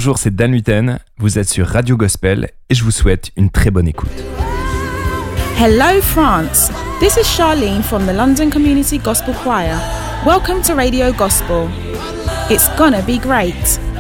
Bonjour, c'est Dan Luten, vous êtes sur Radio Gospel et je vous souhaite une très bonne écoute. Hello France, this is Charlene from the London Community Gospel Choir. Welcome to Radio Gospel. It's gonna be great.